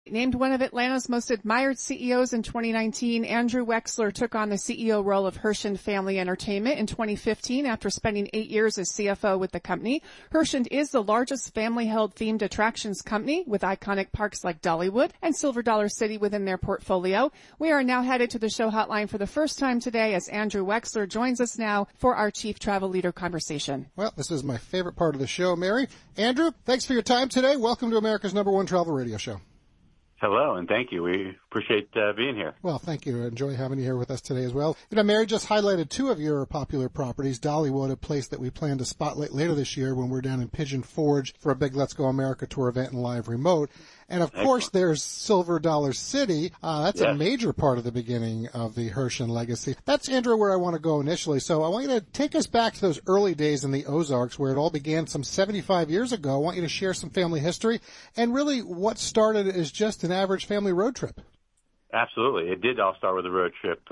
Named one of Atlanta's most admired CEOs in 2019, Andrew Wexler took on the CEO role of Herschend Family Entertainment in 2015 after spending 8 years as CFO with the company. Herschend is the largest family-held themed attractions company with iconic parks like Dollywood and Silver Dollar City within their portfolio. We are now headed to the show hotline for the first time today as Andrew Wexler joins us now for our Chief Travel Leader conversation. Well, this is my favorite part of the show, Mary. Andrew, thanks for your time today. Welcome to America's #1 travel radio show. Hello, and thank you. We appreciate being here. Well, thank you. Enjoy having you here with us today as well. Mary just highlighted two of your popular properties, Dollywood, a place that we plan to spotlight later this year when we're down in Pigeon Forge for a big Let's Go America tour event and live remote. And, of course, there's Silver Dollar City. That's a major part of the beginning of the Herschend legacy. That's, Andrew, where I want to go initially. So I want you to take us back to those early days in the Ozarks where it all began some 75 years ago. I want you to share some family history and really what started as just an average family road trip. Absolutely. It did all start with a road trip.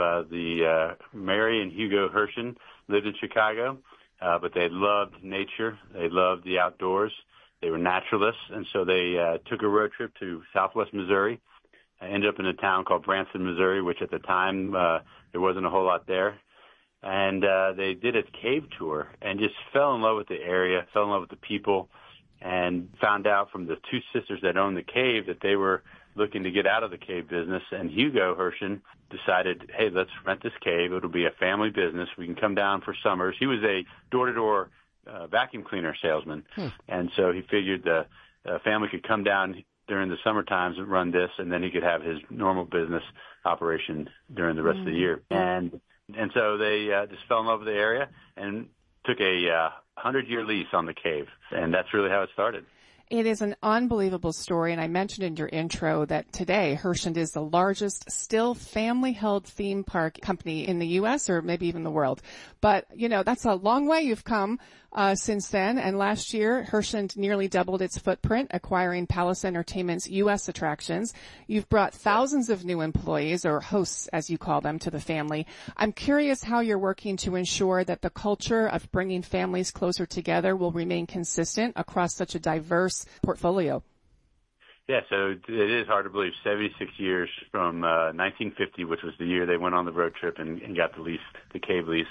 Mary and Hugo Herschend lived in Chicago, but they loved nature. They loved the outdoors. They were naturalists, and so they took a road trip to southwest Missouri. Ended up in a town called Branson, Missouri, which at the time there wasn't a whole lot there. And they did a cave tour and just fell in love with the area, fell in love with the people, and found out from the two sisters that owned the cave that they were looking to get out of the cave business. And Hugo Herschend decided, hey, let's rent this cave. It'll be a family business. We can come down for summers. He was a door-to-door vacuum cleaner salesman. And so he figured the family could come down during the summer times and run this, and then he could have his normal business operation during the rest of the year. And so they just fell in love with the area and took a 100-year lease on the cave. And that's really how it started. It is an unbelievable story, and I mentioned in your intro that today Herschend is the largest still family-held theme park company in the U.S. or maybe even the world. But, that's a long way you've come since then, and last year Herschend nearly doubled its footprint, acquiring Palace Entertainment's U.S. attractions. You've brought thousands of new employees, or hosts as you call them, to the family. I'm curious how you're working to ensure that the culture of bringing families closer together will remain consistent across such a diverse portfolio. Yeah, so it is hard to believe. 76 years from 1950, which was the year they went on the road trip and got the lease, the cave lease.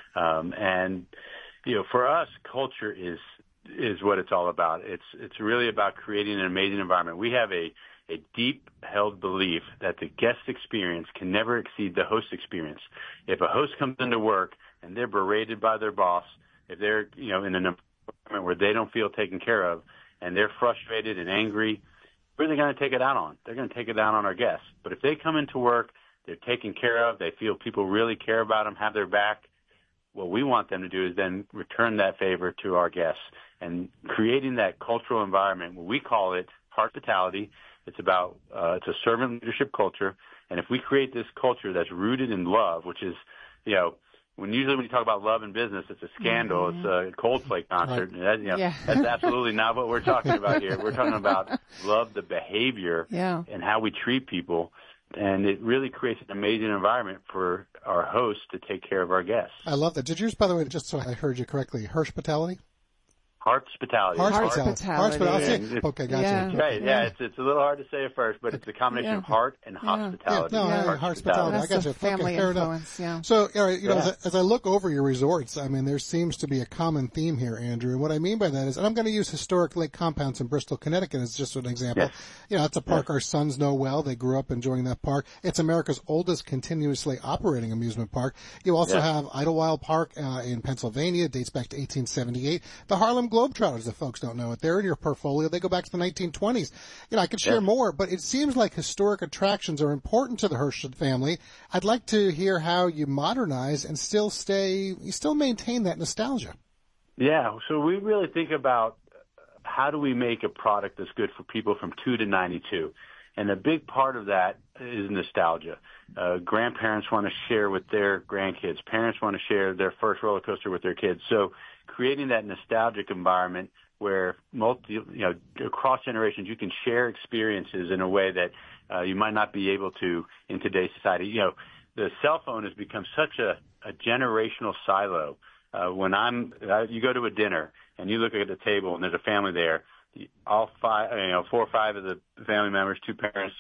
For us, culture is what it's all about. It's really about creating an amazing environment. We have a deep held belief that the guest experience can never exceed the host experience. If a host comes into work and they're berated by their boss, if they're in an environment where they don't feel taken care of and they're frustrated and angry, who are they going to take it out on? They're going to take it out on our guests. But if they come into work, they're taken care of, they feel people really care about them, have their back, what we want them to do is then return that favor to our guests and creating that cultural environment. We call it hospitality. It's about it's a servant leadership culture, and if we create this culture that's rooted in love, which is, when you talk about love in business, it's a scandal. It's a Coldplay concert. Right. That's absolutely not what we're talking about here. We're talking about love, the behavior, and how we treat people. And it really creates an amazing environment for our hosts to take care of our guests. I love that. Did you, by the way, just so I heard you correctly, Herschpitality? Hospitality. Hospitality. Okay, gotcha. Yeah. Right, it's a little hard to say at first, but it's a combination of heart and hospitality. Hospitality. I got you. Family influence, So, as I look over your resorts, there seems to be a common theme here, Andrew. And what I mean by that is, and I'm going to use Historic Lake Compounce in Bristol, Connecticut as just an example. Yes. It's a park our sons know well. They grew up enjoying that park. It's America's oldest continuously operating amusement park. You also have Idlewild Park in Pennsylvania. It dates back to 1878. The Harlem Globetrotters, if folks don't know it, they're in your portfolio. They go back to the 1920s. I could share more, but it seems like historic attractions are important to the Herschend family. I'd like to hear how you modernize and still maintain that nostalgia. Yeah, so we really think about how do we make a product that's good for people from 2 to 92. And a big part of that is nostalgia. Grandparents want to share with their grandkids. Parents want to share their first roller coaster with their kids. So creating that nostalgic environment where across generations you can share experiences in a way that you might not be able to in today's society. The cell phone has become such a generational silo. You go to a dinner and you look at the table and there's a family there, all five, 4 or 5 of the family members, 2 parents,